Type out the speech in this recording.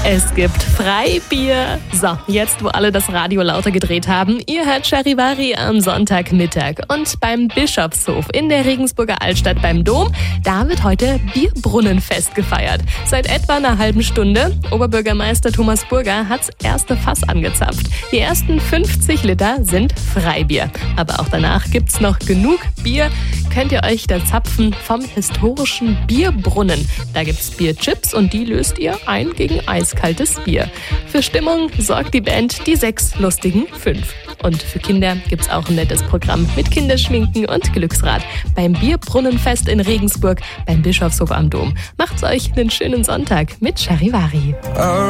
Es gibt Freibier. So, jetzt wo alle das Radio lauter gedreht haben, ihr hört Charivari am Sonntagmittag. Und beim Bischofshof in der Regensburger Altstadt beim Dom, da wird heute Bierbrunnenfest gefeiert. Seit etwa einer halben Stunde. Oberbürgermeister Thomas Burger hat's erste Fass angezapft. Die ersten 50 Liter sind Freibier. Aber auch danach gibt's noch genug Bier. Könnt ihr euch da zapfen vom historischen Bierbrunnen. Da gibt's Bierchips und die löst ihr ein gegen eiskaltes Bier. Für Stimmung sorgt die Band Die 6 lustigen 5. Und für Kinder gibt's auch ein nettes Programm mit Kinderschminken und Glücksrad beim Bierbrunnenfest in Regensburg beim Bischofshof am Dom. Macht's euch einen schönen Sonntag mit Charivari.